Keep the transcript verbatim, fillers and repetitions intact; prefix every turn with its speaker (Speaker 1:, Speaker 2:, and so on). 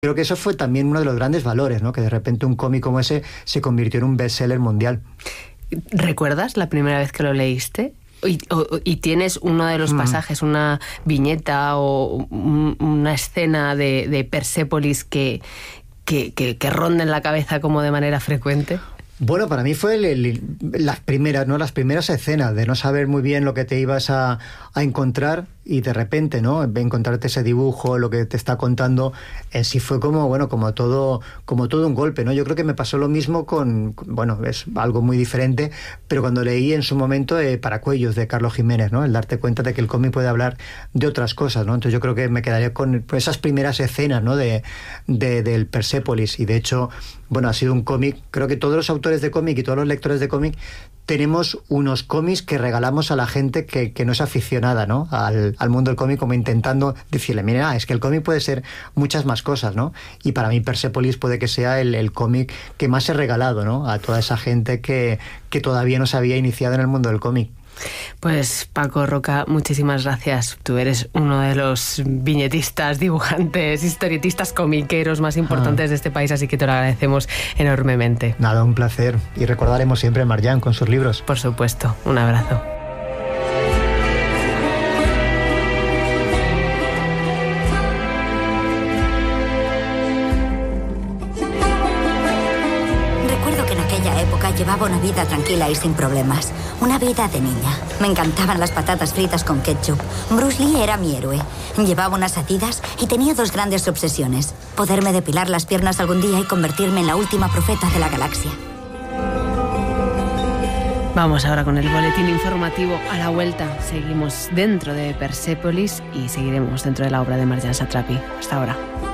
Speaker 1: Creo que eso fue también uno de los grandes valores, ¿no? Que de repente un cómic como ese se convirtió en un bestseller mundial.
Speaker 2: ¿Recuerdas la primera vez que lo leíste? Y, o, y tienes uno de los pasajes, una viñeta o un, una escena de, de Persépolis que, que, que, que ronda en la cabeza como de manera frecuente.
Speaker 1: Bueno, para mí fue el, el, las primeras, ¿no? Las primeras escenas de no saber muy bien lo que te ibas a, a encontrar y de repente, ¿no? Encontrarte ese dibujo, lo que te está contando, en sí fue como, bueno, como todo, como todo un golpe, ¿no? Yo creo que me pasó lo mismo con, bueno, es algo muy diferente, pero cuando leí en su momento eh, Paracuellos de Carlos Jiménez, ¿no? El darte cuenta de que el cómic puede hablar de otras cosas, ¿no? Entonces yo creo que me quedaría con pues, esas primeras escenas, ¿no? De, de, del Persépolis, y de hecho, bueno, ha sido un cómic, creo que todos los autores de cómic y todos los lectores de cómic tenemos unos cómics que regalamos a la gente que, que no es aficionada, ¿no? al, al mundo del cómic, como intentando decirle, mira, es que el cómic puede ser muchas más cosas, ¿no? Y para mí Persépolis puede que sea el, el cómic que más he regalado, ¿no? A toda esa gente que, que todavía no se había iniciado en el mundo del cómic.
Speaker 2: Pues Paco Roca, muchísimas gracias. Tú eres uno de los viñetistas, dibujantes, historietistas, comiqueros más importantes ah. de este país, así que te lo agradecemos enormemente.
Speaker 1: Nada, un placer. Y recordaremos siempre a Marjan con sus libros.
Speaker 2: Por supuesto. Un abrazo.
Speaker 3: Llevaba una vida tranquila y sin problemas. Una vida de niña. Me encantaban las patatas fritas con ketchup. Bruce Lee era mi héroe. Llevaba unas Adidas y tenía dos grandes obsesiones. Poderme depilar las piernas algún día y convertirme en la última profeta de la galaxia.
Speaker 2: Vamos ahora con el boletín informativo. A la vuelta seguimos dentro de Persépolis y seguiremos dentro de la obra de Marjan Satrapi. Hasta ahora.